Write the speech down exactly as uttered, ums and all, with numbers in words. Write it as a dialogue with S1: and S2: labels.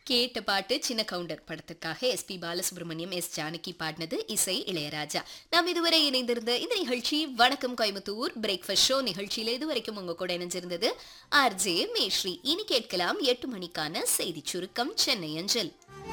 S1: கேட்ட பாட்டு சின்ன கவுண்டர் படத்திற்காக S B Balasubramaniam, S Janaki பாடினது. இசை இளையராஜா. நாம் இதுவரை இணைந்திருந்த இந்த நிகழ்ச்சி வணக்கம் கோயம்புத்தூர் பிரேக்ஃபாஸ்ட் ஷோ நிகழ்ச்சியில இதுவரைக்கும் உங்க கூட இணைஞ்சிருந்தது ஆர் ஜே மேஸ்ரீ. இனி கேட்கலாம் எட்டு மணிக்கான செய்தி சுருக்கம் சென்னை அஞ்சல்.